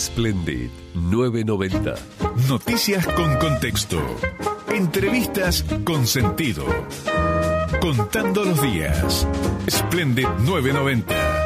Splendid 990. Noticias con contexto. Entrevistas con sentido. Contando los días. Splendid 990.